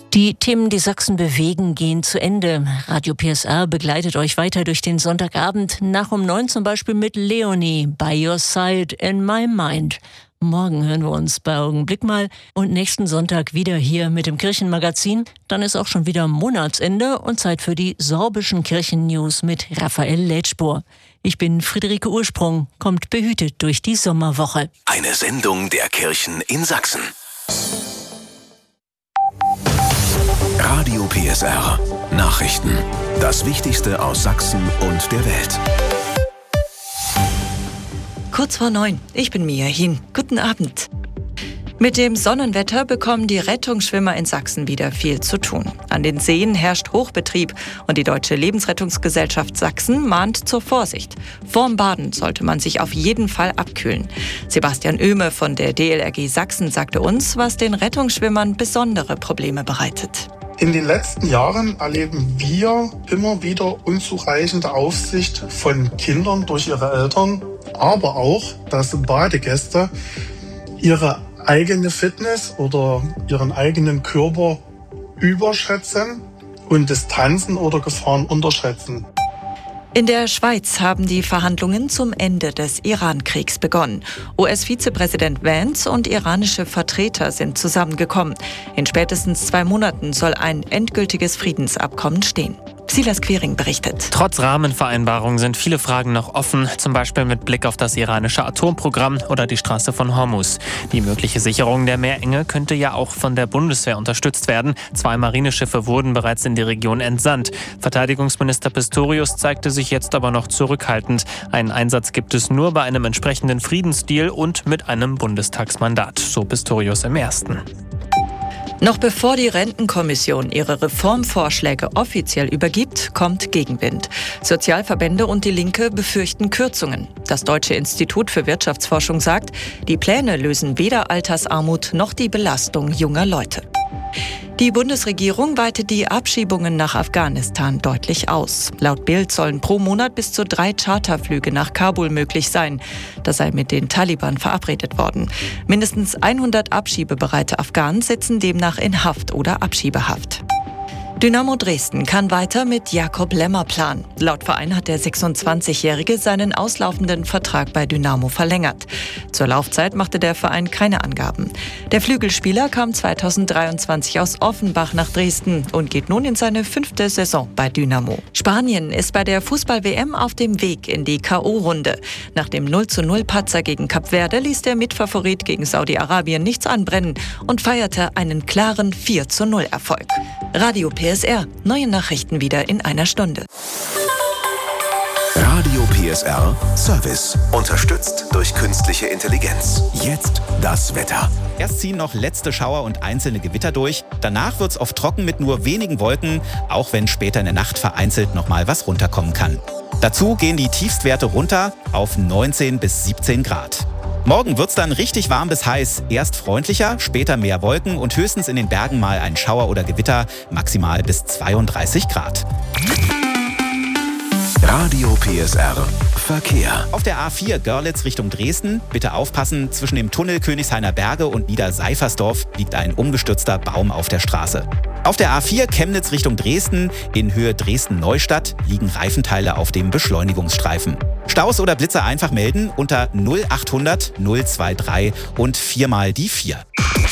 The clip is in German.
Die Themen, die Sachsen bewegen, gehen zu Ende. Radio PSR begleitet euch weiter durch den Sonntagabend, nach um 9 zum Beispiel mit Leonie, By Your Side in My Mind. Morgen hören wir uns bei Augenblick mal und nächsten Sonntag wieder hier mit dem Kirchenmagazin. Dann ist auch schon wieder Monatsende und Zeit für die sorbischen Kirchennews mit Raphael Letschbohr. Ich bin Friederike Ursprung, kommt behütet durch die Sommerwoche. Eine Sendung der Kirchen in Sachsen. Radio PSR. Nachrichten. Das Wichtigste aus Sachsen und der Welt. Kurz vor 9. Ich bin Mia Hin. Guten Abend. Mit dem Sonnenwetter bekommen die Rettungsschwimmer in Sachsen wieder viel zu tun. An den Seen herrscht Hochbetrieb und die Deutsche Lebensrettungsgesellschaft Sachsen mahnt zur Vorsicht. Vorm Baden sollte man sich auf jeden Fall abkühlen. Sebastian Oehme von der DLRG Sachsen sagte uns, was den Rettungsschwimmern besondere Probleme bereitet. In den letzten Jahren erleben wir immer wieder unzureichende Aufsicht von Kindern durch ihre Eltern, aber auch, dass Badegäste ihre eigene Fitness oder ihren eigenen Körper überschätzen und Distanzen oder Gefahren unterschätzen. In der Schweiz haben die Verhandlungen zum Ende des Iran-Kriegs begonnen. US-Vizepräsident Vance und iranische Vertreter sind zusammengekommen. In spätestens 2 Monaten soll ein endgültiges Friedensabkommen stehen. Silas Quering berichtet. Trotz Rahmenvereinbarungen sind viele Fragen noch offen, zum Beispiel mit Blick auf das iranische Atomprogramm oder die Straße von Hormuz. Die mögliche Sicherung der Meerenge könnte ja auch von der Bundeswehr unterstützt werden. 2 Marineschiffe wurden bereits in die Region entsandt. Verteidigungsminister Pistorius zeigte sich jetzt aber noch zurückhaltend. Einen Einsatz gibt es nur bei einem entsprechenden Friedensdeal und mit einem Bundestagsmandat, so Pistorius im ersten. Noch bevor die Rentenkommission ihre Reformvorschläge offiziell übergibt, kommt Gegenwind. Sozialverbände und die Linke befürchten Kürzungen. Das Deutsche Institut für Wirtschaftsforschung sagt, die Pläne lösen weder Altersarmut noch die Belastung junger Leute. Die Bundesregierung weitet die Abschiebungen nach Afghanistan deutlich aus. Laut Bild sollen pro Monat bis zu 3 Charterflüge nach Kabul möglich sein. Das sei mit den Taliban verabredet worden. Mindestens 100 abschiebebereite Afghanen sitzen demnach in Haft oder Abschiebehaft. Dynamo Dresden kann weiter mit Jakob Lemmer planen. Laut Verein hat der 26-Jährige seinen auslaufenden Vertrag bei Dynamo verlängert. Zur Laufzeit machte der Verein keine Angaben. Der Flügelspieler kam 2023 aus Offenbach nach Dresden und geht nun in seine 5. Saison bei Dynamo. Spanien ist bei der Fußball-WM auf dem Weg in die K.O.-Runde. Nach dem 0:0-Patzer gegen Kap Verde ließ der Mitfavorit gegen Saudi-Arabien nichts anbrennen und feierte einen klaren 4:0-Erfolg. Radio PSR. Neue Nachrichten wieder in einer Stunde. Radio PSR Service. Unterstützt durch künstliche Intelligenz. Jetzt das Wetter. Erst ziehen noch letzte Schauer und einzelne Gewitter durch. Danach wird's oft trocken mit nur wenigen Wolken, auch wenn später in der Nacht vereinzelt noch mal was runterkommen kann. Dazu gehen die Tiefstwerte runter auf 19 bis 17 Grad. Morgen wird's dann richtig warm bis heiß. Erst freundlicher, später mehr Wolken und höchstens in den Bergen mal ein Schauer oder Gewitter, maximal bis 32 Grad. Radio PSR Verkehr. Auf der A4 Görlitz Richtung Dresden, bitte aufpassen, zwischen dem Tunnel Königshainer Berge und Niederseifersdorf liegt ein umgestürzter Baum auf der Straße. Auf der A4 Chemnitz Richtung Dresden, in Höhe Dresden-Neustadt, liegen Reifenteile auf dem Beschleunigungsstreifen. Staus oder Blitzer einfach melden unter 0800 023 und 4 mal die 4.